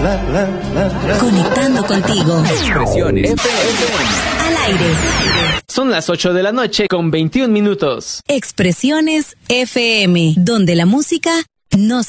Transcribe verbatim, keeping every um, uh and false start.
Conectando contigo. Expresiones F M. Al aire. Son las ocho de la noche con veintiún minutos. Expresiones F M, donde la música no